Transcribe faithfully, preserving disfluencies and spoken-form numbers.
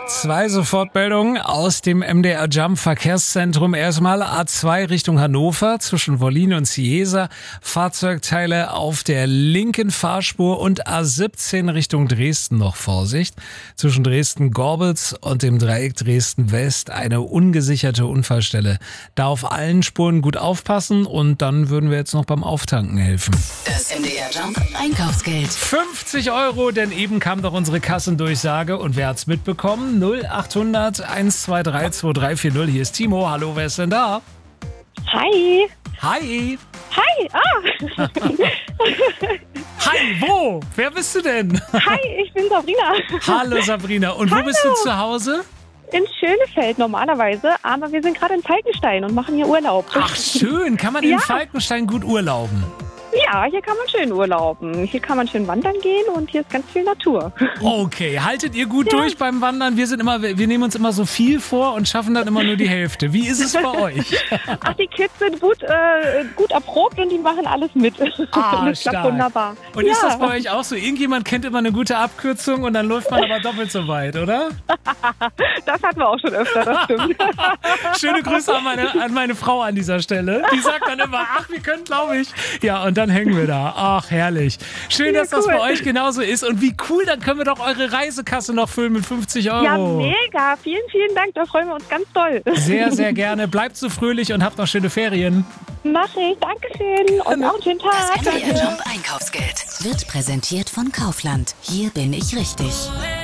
Zwei Sofortmeldungen aus dem M D R Jump Verkehrszentrum. Erstmal A zwei Richtung Hannover zwischen Wollin und Ciesa. Fahrzeugteile auf der linken Fahrspur und A siebzehn Richtung Dresden noch Vorsicht. Zwischen Dresden-Gorbitz und dem Dreieck Dresden-West eine ungesicherte Unfallstelle. Da auf allen Spuren gut aufpassen und dann würden wir jetzt noch beim Auftanken helfen. Das M D R Jump Einkaufsgeld. fünfzig Euro, denn eben kam doch unsere Kassendurchsage und wer hat's mitbekommen? null achthundert eins zwei drei zwei drei vier null. Hier ist Timo. Hallo, wer ist denn da? Hi. Hi. Hi. Ah. Hi, wo? Wer bist du denn? Hi, ich bin Sabrina. Hallo Sabrina. Und wo Hallo. bist du zu Hause? In Schönefeld normalerweise, aber wir sind gerade in Falkenstein und machen hier Urlaub. Ach schön, kann man in Ja. Falkenstein gut urlauben? Ja, hier kann man schön urlauben. Hier kann man schön wandern gehen und hier ist ganz viel Natur. Okay, haltet ihr gut Ja. durch beim Wandern? Wir sind immer, wir nehmen uns immer so viel vor und schaffen dann immer nur die Hälfte. Wie ist es bei euch? Ach, die Kids sind gut, äh, gut erprobt und die machen alles mit. Ah, das klappt stark. wunderbar. Und ja. ist das bei euch auch so? Irgendjemand kennt immer eine gute Abkürzung und dann läuft man aber doppelt so weit, oder? Das hatten wir auch schon öfter, das stimmt. Schöne Grüße an meine, an meine Frau an dieser Stelle. Die sagt dann immer, ach, wir können, glaube ich. Ja, und dann hängen wir da. Ach, herrlich. Schön, Ja, dass das cool. bei euch genauso ist. Und wie cool, dann können wir doch eure Reisekasse noch füllen mit fünfzig Euro. Ja, mega. Vielen, vielen Dank. Da freuen wir uns ganz doll. Sehr, sehr gerne. Bleibt so fröhlich und habt noch schöne Ferien. Mach ich. Dankeschön. Und auch einen schönen Das Tag. M D R Jump Einkaufsgeld wird präsentiert von Kaufland. Hier bin ich richtig.